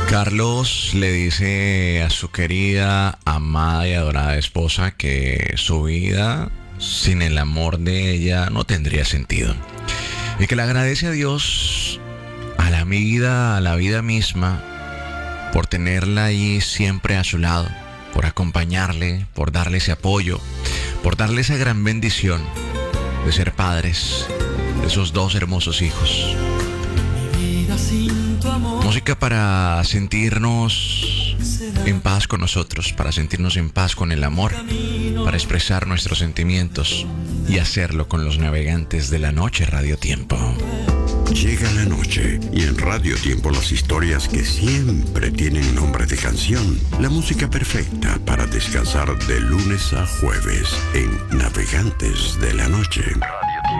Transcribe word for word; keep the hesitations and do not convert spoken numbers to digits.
Carlos le dice a su querida, amada y adorada esposa que su vida sin el amor de ella no tendría sentido. Y que le agradece a Dios, a la vida, a la vida misma, por tenerla ahí siempre a su lado, por acompañarle, por darle ese apoyo, por darle esa gran bendición de ser padres de esos dos hermosos hijos. Música para sentirnos en paz con nosotros, para sentirnos en paz con el amor, para expresar nuestros sentimientos y hacerlo con los navegantes de la noche. Radio Tiempo. Llega la noche y en Radio Tiempo las historias que siempre tienen nombre de canción. La música perfecta para descansar de lunes a jueves en Navegantes de la Noche.